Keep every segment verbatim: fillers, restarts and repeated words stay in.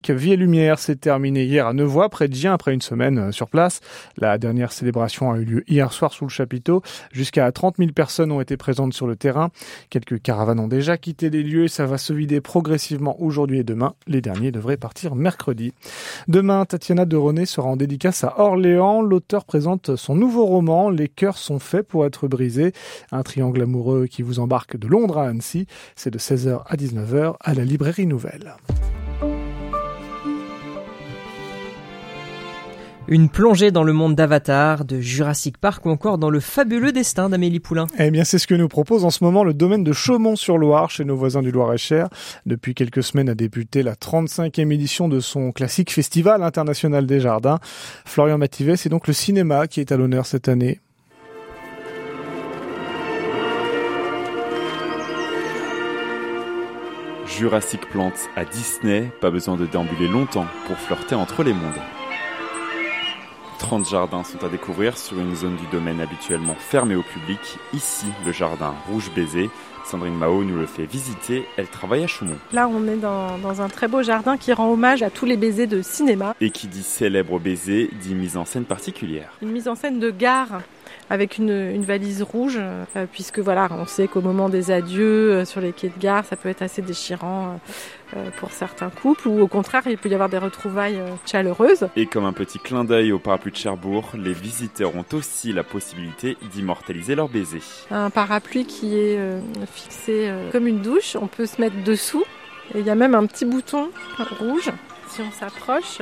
Vie et Lumière s'est terminé hier à Nevoy, près de Gien, après une semaine sur place. La dernière célébration a eu lieu hier soir sous le chapiteau. Jusqu'à trente mille personnes ont été présentes sur le terrain. Quelques caravanes ont déjà quitté les lieux et ça va se vider progressivement aujourd'hui et demain. Les derniers devraient partir mercredi. Demain, Tatiana de René sera en dédicace à Orléans. L'auteur présente son nouveau roman, Les cœurs sont faits pour être brisés. Un triangle amoureux qui vous embarque de Londres à Annecy. C'est de seize heures à dix-neuf heures à la librairie Nouvelle. Une plongée dans le monde d'Avatar, de Jurassic Park ou encore dans le fabuleux destin d'Amélie Poulain. Eh bien, c'est ce que nous propose en ce moment le domaine de Chaumont-sur-Loire, chez nos voisins du Loir-et-Cher. Depuis quelques semaines a débuté la trente-cinquième édition de son classique Festival international des jardins. Florian Mativet, c'est donc le cinéma qui est à l'honneur cette année. Jurassic Plants à Disney, pas besoin de déambuler longtemps pour flirter entre les mondes. trente jardins sont à découvrir sur une zone du domaine habituellement fermée au public. Ici, le jardin Rouge Baiser. Sandrine Mao nous le fait visiter, elle travaille à Chaumont. Là, on est dans, dans un très beau jardin qui rend hommage à tous les baisers de cinéma. Et qui dit célèbre baiser, dit mise en scène particulière. Une mise en scène de gare avec une, une valise rouge, euh, puisque voilà, on sait qu'au moment des adieux euh, sur les quais de gare, ça peut être assez déchirant euh, pour certains couples, ou au contraire, il peut y avoir des retrouvailles euh, chaleureuses. Et comme un petit clin d'œil au parapluie de Cherbourg, les visiteurs ont aussi la possibilité d'immortaliser leur baiser. Un parapluie qui est euh, fixé euh, comme une douche, on peut se mettre dessous, et il y a même un petit bouton rouge, si on s'approche.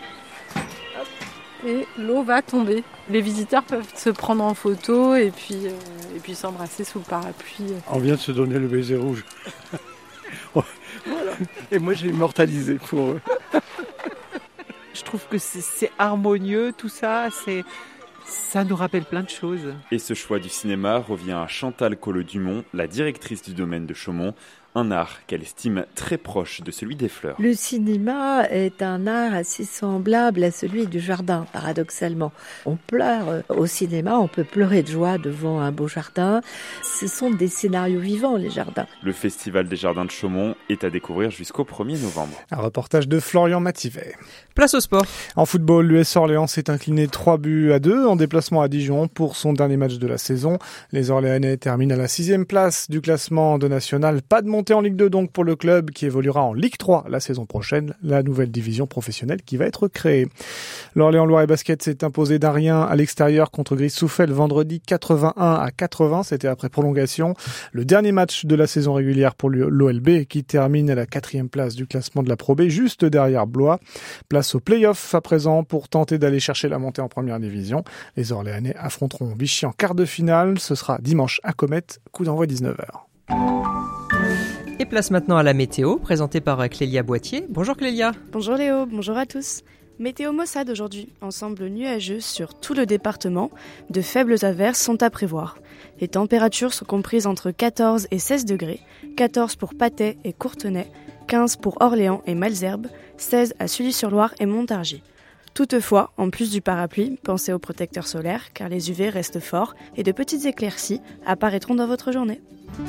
Et l'eau va tomber. Les visiteurs peuvent se prendre en photo et puis, euh, et puis s'embrasser sous le parapluie. On vient de se donner le baiser rouge. Voilà. Et moi j'ai immortalisé pour eux. Je trouve que c'est, c'est harmonieux tout ça, c'est, ça nous rappelle plein de choses. Et ce choix du cinéma revient à Chantal Collot-Dumont, la directrice du domaine de Chaumont. Un art qu'elle estime très proche de celui des fleurs. Le cinéma est un art assez semblable à celui du jardin, paradoxalement. On pleure au cinéma, on peut pleurer de joie devant un beau jardin. Ce sont des scénarios vivants, les jardins. Le Festival des Jardins de Chaumont est à découvrir jusqu'au premier novembre. Un reportage de Florian Mativet. Place au sport. En football, l'U S Orléans s'est incliné trois buts à deux en déplacement à Dijon pour son dernier match de la saison. Les Orléanais terminent à la sixième place du classement de national. Pas de montée en Ligue deux donc pour le club qui évoluera en Ligue trois la saison prochaine, la nouvelle division professionnelle qui va être créée. L'Orléans Loire et Basket s'est imposé d'un rien à l'extérieur contre Gris-Souffel vendredi quatre-vingt-un à quatre-vingts, c'était après prolongation. Le dernier match de la saison régulière pour l'O L B qui termine à la quatrième place du classement de la Pro B, juste derrière Blois. Place au play-off à présent pour tenter d'aller chercher la montée en première division. Les Orléanais affronteront Vichy en quart de finale, ce sera dimanche à Comète, coup d'envoi dix-neuf heures. Et place maintenant à la météo, présentée par Clélia Boitier. Bonjour Clélia. Bonjour Léo, bonjour à tous. Météo maussade aujourd'hui, ensemble nuageux sur tout le département. De faibles averses sont à prévoir. Les températures sont comprises entre quatorze et seize degrés, quatorze pour Patay et Courtenay, quinze pour Orléans et Malesherbes, seize à Sully-sur-Loire et Montargis. Toutefois, en plus du parapluie, pensez aux protecteurs solaires car les U V restent forts et de petites éclaircies apparaîtront dans votre journée.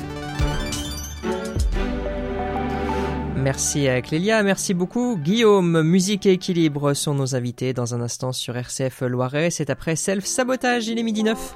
Merci à Clélia, merci beaucoup. Guillaume, musique et équilibre sont nos invités dans un instant sur R C F Loiret. C'est après Self Sabotage, il est midi neuf.